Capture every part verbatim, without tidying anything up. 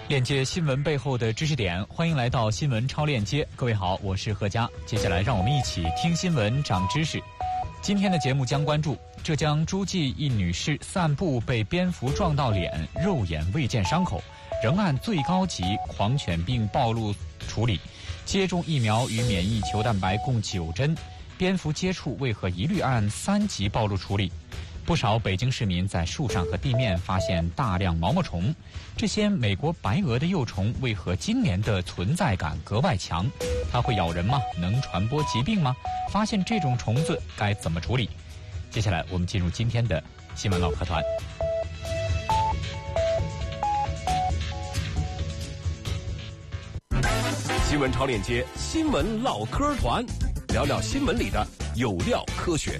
链接新闻背后的知识点，欢迎来到新闻超链接。各位好，我是何佳。接下来让我们一起听新闻长知识。今天的节目将关注浙江诸暨一女士散步被蝙蝠撞到脸，肉眼未见伤口，仍按最高级狂犬病暴露处理，接种疫苗与免疫球蛋白共九针，蝙蝠接触为何一律按三级暴露处理？不少北京市民在树上和地面发现大量毛毛虫，这些美国白蛾的幼虫为何今年的存在感格外强？它会咬人吗？能传播疾病吗？发现这种虫子该怎么处理？接下来我们进入今天的新闻唠嗑团。 新闻超链接，新闻唠嗑团，聊聊新闻里的有料科学。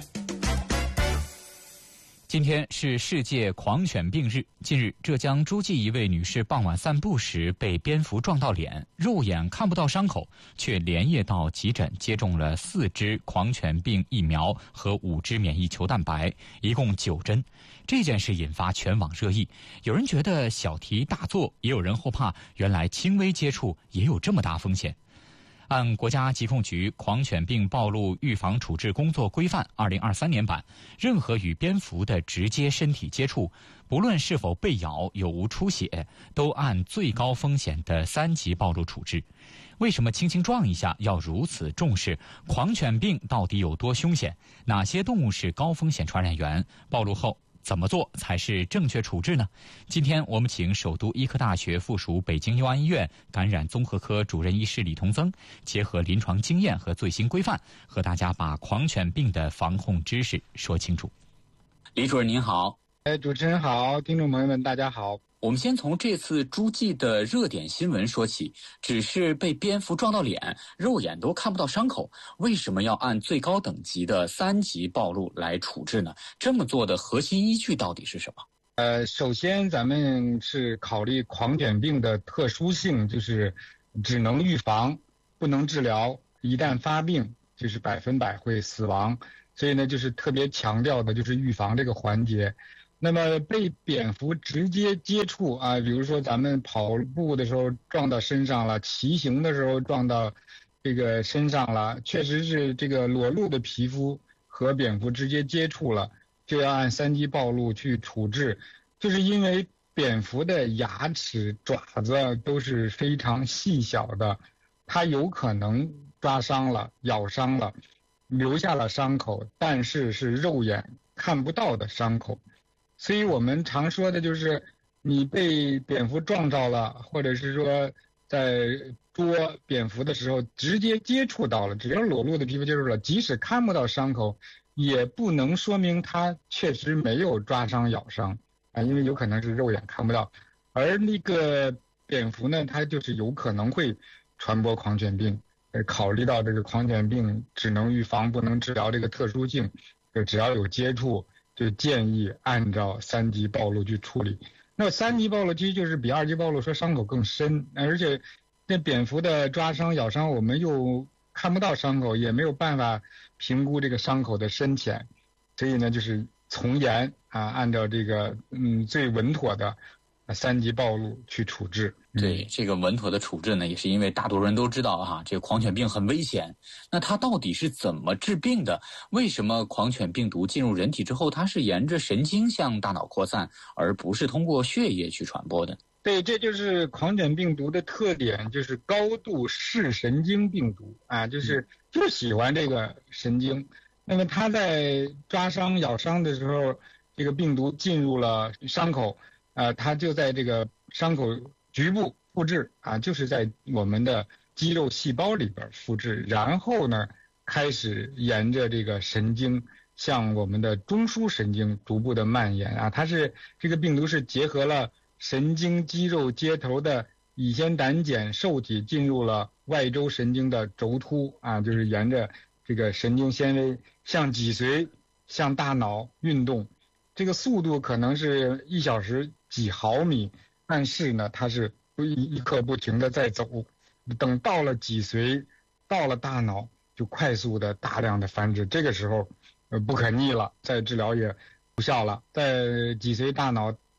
今天是世界狂犬病日。近日，浙江诸暨一位女士傍晚散步时被蝙蝠撞到脸，肉眼看不到伤口，却连夜到急诊接种了四支狂犬病疫苗和五支免疫球蛋白，一共九针。这件事引发全网热议，有人觉得小题大做，也有人后怕原来轻微接触也有这么大风险。按国家疾控局狂犬病暴露预防处置工作规范二零二三年版，任何与蝙蝠的直接身体接触，不论是否被咬有无出血，都按最高风险的三级暴露处置。为什么轻轻撞一下要如此重视？狂犬病到底有多凶险？哪些动物是高风险传染源？暴露后怎么做才是正确处置呢？今天我们请首都医科大学附属北京佑安医院感染综合科主任医师李同增，结合临床经验和最新规范，和大家把狂犬病的防控知识说清楚。李主任您好。 哎，主持人好，听众朋友们大家好。 我们先从这次诸暨的热点新闻说起，只是被蝙蝠撞到脸，肉眼都看不到伤口，为什么要按最高等级的三级暴露来处置呢？这么做的核心依据到底是什么？ 呃，首先咱们是考虑狂犬病的特殊性，就是只能预防，不能治疗，一旦发病就是百分百会死亡，所以呢，就是特别强调的就是预防这个环节。那么被蝙蝠直接接触啊，比如说咱们跑步的时候撞到身上了，骑行的时候撞到这个身上了，确实是这个裸露的皮肤和蝙蝠直接接触了，就要按三级暴露去处置。就是因为蝙蝠的牙齿、爪子都是非常细小的，它有可能抓伤了、咬伤了，留下了伤口，但是是肉眼看不到的伤口。所以我们常说的就是你被蝙蝠撞着了，或者是说在捉蝙蝠的时候直接接触到了，只要裸露的皮肤接触了，即使看不到伤口，也不能说明它确实没有抓伤咬伤啊，因为有可能是肉眼看不到。而那个蝙蝠呢，它就是有可能会传播狂犬病，呃，考虑到这个狂犬病只能预防不能治疗这个特殊性，就只要有接触就建议按照三级暴露去处理。那三级暴露其实就是比二级暴露说伤口更深，而且那蝙蝠的抓伤咬伤我们又看不到伤口，也没有办法评估这个伤口的深浅，所以呢就是从严啊，按照这个嗯最稳妥的三级暴露去处置。 对，这个稳妥的处置呢，也是因为大多数人都知道哈，这个狂犬病很危险。那它到底是怎么治病的？为什么狂犬病毒进入人体之后，它是沿着神经向大脑扩散，而不是通过血液去传播的？ 对，这就是狂犬病毒的特点，就是高度视神经病毒啊，就是就喜欢这个神经。那么它在抓伤咬伤的时候，这个病毒进入了伤口，呃，它就在这个伤口局部复制啊，就是在我们的肌肉细胞里边复制，然后呢，开始沿着这个神经向我们的中枢神经逐步的蔓延啊。它是这个病毒是结合了神经肌肉接头的乙酰胆碱受体进入了外周神经的轴突啊，就是沿着这个神经纤维向脊髓、向大脑运动，这个速度可能是一小时几毫米。但是呢，它是一一刻不停的在走，等到了脊髓，到了大脑，就快速的大量的繁殖。这个时候，呃，不可逆了，再治疗也无效了。在脊髓大脑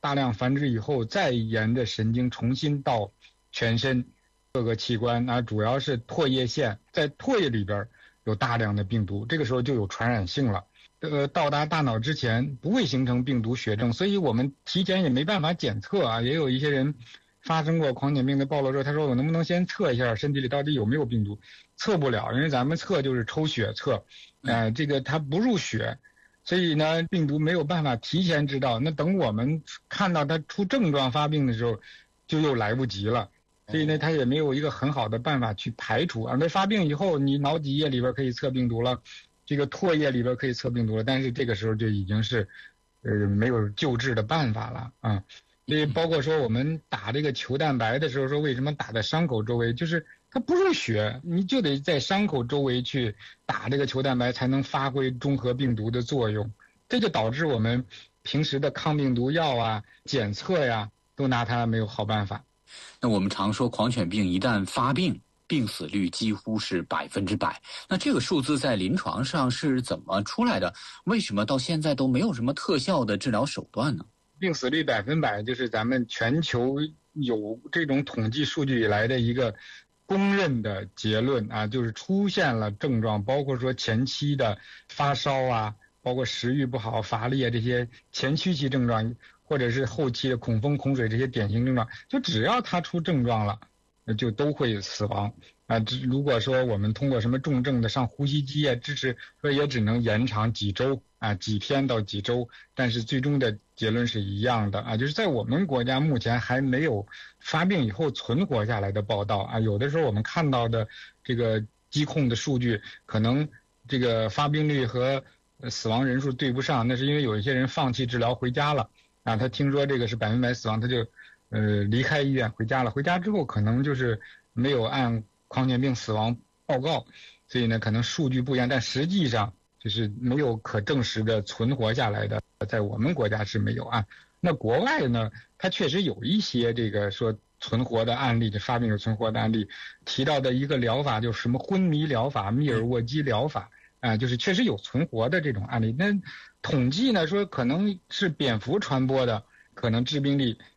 大量繁殖以后，再沿着神经重新到全身各个器官啊，主要是唾液腺，在唾液里边有大量的病毒，这个时候就有传染性了。呃，到达大脑之前不会形成病毒血症，所以我们提前也没办法检测啊。也有一些人发生过狂犬病的暴露之后，他说我能不能先测一下身体里到底有没有病毒？测不了，因为咱们测就是抽血测，呃，这个它不入血，所以呢，病毒没有办法提前知道。那等我们看到它出症状发病的时候，就又来不及了。所以呢，它也没有一个很好的办法去排除啊。那发病以后，你脑脊液里边可以测病毒了。这个唾液里边可以测病毒了，但是这个时候就已经是，呃，没有救治的办法了啊。所以包括说我们打这个球蛋白的时候，说为什么打在伤口周围，就是它不入血，你就得在伤口周围去打这个球蛋白，才能发挥中和病毒的作用。这就导致我们平时的抗病毒药啊、检测呀，都拿它没有好办法。 那我们常说狂犬病一旦发病，病死率几乎是百分之百。那这个数字在临床上是怎么出来的？为什么到现在都没有什么特效的治疗手段呢？ 病死率百分百就是咱们全球有这种统计数据以来的一个公认的结论啊，就是出现了症状，包括说前期的发烧啊，包括食欲不好、乏力啊这些前驱期症状，或者是后期的恐风、恐水这些典型症状，就只要它出症状了，就都会死亡啊。如果说我们通过什么重症的上呼吸机啊支持，说也只能延长几周啊，几天到几周，但是最终的结论是一样的啊，就是在我们国家目前还没有发病以后存活下来的报道啊。有的时候我们看到的这个疾控的数据，可能这个发病率和死亡人数对不上，那是因为有一些人放弃治疗回家了啊，他听说这个是百分百死亡，他就呃离开医院回家了，回家之后可能就是没有按狂犬病死亡报告，所以呢可能数据不一样，但实际上就是没有可证实的存活下来的，在我们国家是没有啊。那国外呢，它确实有一些这个说存活的案例，就发病有存活的案例，提到的一个疗法就是什么昏迷疗法、密尔沃基疗法啊，就是确实有存活的这种案例。那统计呢说可能是蝙蝠传播的，可能致病率